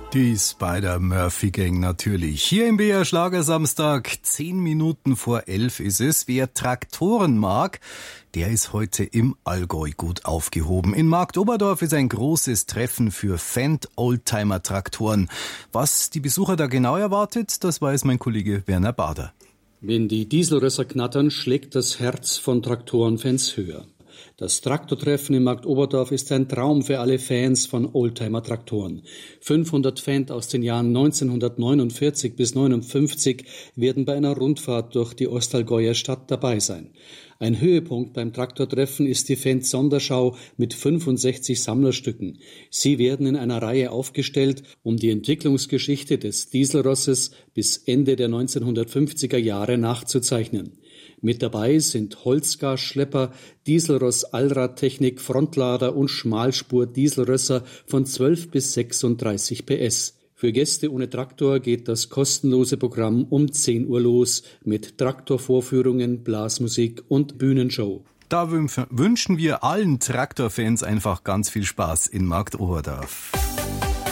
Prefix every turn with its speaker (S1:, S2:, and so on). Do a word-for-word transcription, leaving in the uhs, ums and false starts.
S1: Die Spider-Murphy-Gang natürlich. Hier im B R Schlagersamstag, zehn Minuten vor elf ist es. Wer Traktoren mag, der ist heute im Allgäu gut aufgehoben. In Marktoberdorf ist ein großes Treffen für Fendt-Oldtimer-Traktoren. Was die Besucher da genau erwartet, das weiß mein Kollege Werner Bader.
S2: Wenn die Dieselrösser knattern, schlägt das Herz von Traktorenfans höher. Das Traktortreffen in Marktoberdorf ist ein Traum für alle Fans von Oldtimer-Traktoren. fünfhundert Fans aus den Jahren neunzehnhundertneunundvierzig bis neunundfünfzig werden bei einer Rundfahrt durch die Ostallgäuer Stadt dabei sein. Ein Höhepunkt beim Traktortreffen ist die Fans-Sonderschau mit fünfundsechzig Sammlerstücken. Sie werden in einer Reihe aufgestellt, um die Entwicklungsgeschichte des Dieselrosses bis Ende der neunzehnhundertfünfziger Jahre nachzuzeichnen. Mit dabei sind Holzgasschlepper, Dieselross-Allradtechnik, Frontlader und Schmalspur-Dieselrösser von zwölf bis sechsunddreißig P S. Für Gäste ohne Traktor geht das kostenlose Programm um zehn Uhr los mit Traktorvorführungen, Blasmusik und Bühnenshow.
S1: Da wünschen wir allen Traktorfans einfach ganz viel Spaß in Marktoberdorf.